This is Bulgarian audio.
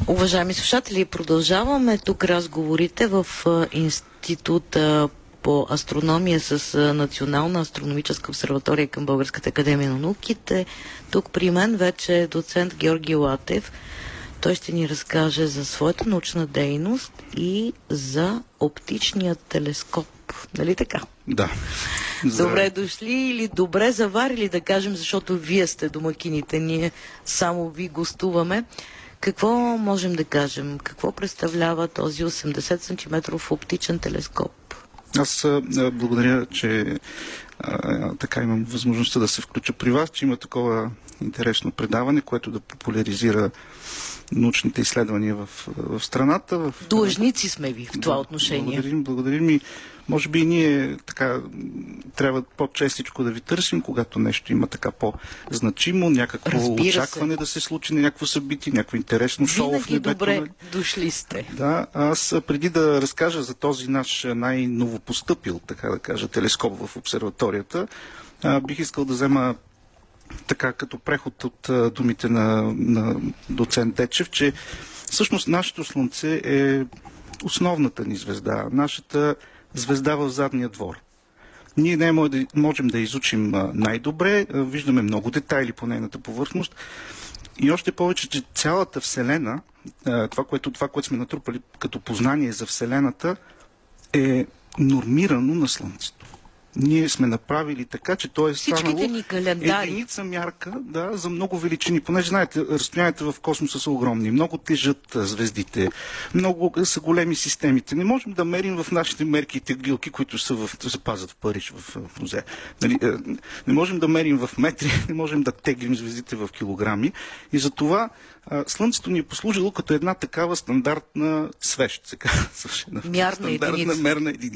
Уважаеми слушатели, продължаваме тук разговорите в Института по астрономия с Национална астрономическа обсерватория към Българската академия на науките. Тук при мен вече е доцент Георги Латев. Той ще ни разкаже за своята научна дейност и за оптичния телескоп. Нали така? Да. Добре дошли или добре заварили, да кажем, защото вие сте домакините, ние само ви гостуваме. Какво можем да кажем? Какво представлява този 80 см оптичен телескоп? Аз благодаря, че така имам възможността да се включа при вас, че има такова интересно предаване, което да популяризира научните изследвания в страната. Длъжници сме ви в това отношение. Благодарим и може би ние така трябва по-честичко да ви търсим, когато нещо има така по-значимо, някакво очакване да се случи на някакво събитие, някакво интересно шоу в небето. Добре дошли сте. Да, аз преди да разкажа за този наш най-новопостъпил, така да кажа, телескоп в обсерваторията, бих искал да взема така като преход от думите на доцент Дечев, че всъщност нашето Слънце е основната ни звезда, нашата звезда в задния двор. Ние не можем да изучим най-добре, виждаме много детайли по нейната повърхност и още повече, че цялата Вселена, това, което сме натрупали като познание за Вселената, е нормирано на Слънцето. Ние сме направили така, че то е станало единица мярка за много величини. Понеже, знаете, разстоянията в космоса са огромни. Много тежат звездите. Много са големи системите. Не можем да мерим в нашите мерки и теглилки, които се пазят в Париж, в музея. Не можем да мерим в метри, не можем да теглим звездите в килограми. И затова Слънцето ни е послужило като една такава стандартна свещ. Мерна единица.